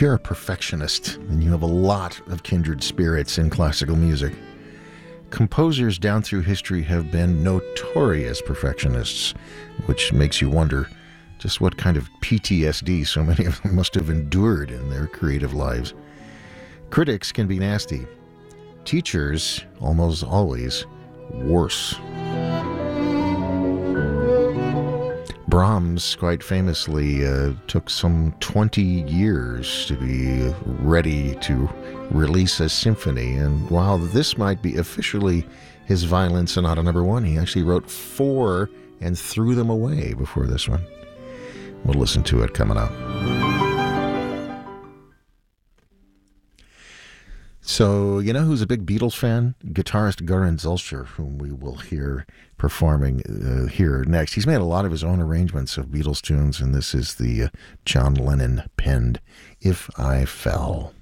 If you're a perfectionist, then you have a lot of kindred spirits in classical music. Composers down through history have been notorious perfectionists, which makes you wonder just what kind of PTSD so many of them must have endured in their creative lives. Critics can be nasty. Teachers, almost always, worse. Brahms, quite famously, took some 20 years to be ready to release a symphony. And while this might be officially his Violin Sonata No. 1, he actually wrote 4 and threw them away before this one. We'll listen to it coming up. So, you know who's a big Beatles fan? Guitarist Göran Zülcher, whom we will hear performing here next. He's made a lot of his own arrangements of Beatles tunes, and this is the John Lennon penned If I Fell.